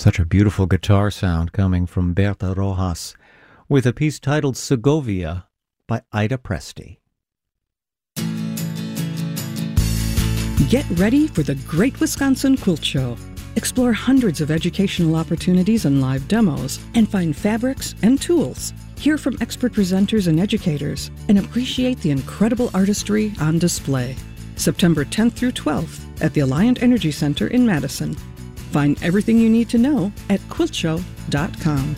Such a beautiful guitar sound coming from Berta Rojas with a piece titled Segovia by Ida Presti. Get ready for the Great Wisconsin Quilt Show. Explore hundreds of educational opportunities and live demos, and find fabrics and tools. Hear from expert presenters and educators, and appreciate the incredible artistry on display. September 10th through 12th at the Alliant Energy Center in Madison. Find everything you need to know at quiltshow.com.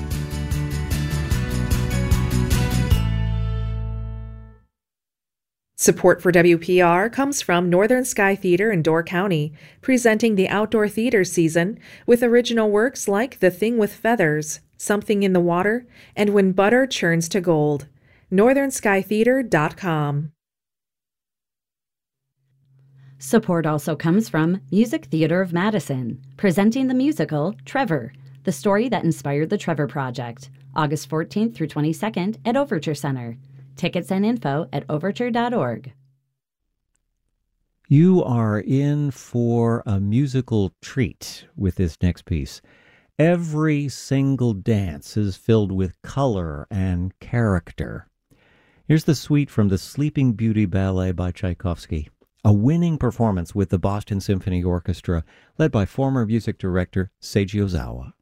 Support for WPR comes from Northern Sky Theater in Door County, presenting the outdoor theater season with original works like The Thing with Feathers, Something in the Water, and When Butter Churns to Gold. NorthernSkyTheater.com. Support also comes from Music Theater of Madison, presenting the musical Trevor, the story that inspired the Trevor Project, August 14th through 22nd at Overture Center. Tickets and info at overture.org. You are in for a musical treat with this next piece. Every single dance is filled with color and character. Here's the suite from the Sleeping Beauty Ballet by Tchaikovsky, a winning performance with the Boston Symphony Orchestra, led by former music director Seiji Ozawa.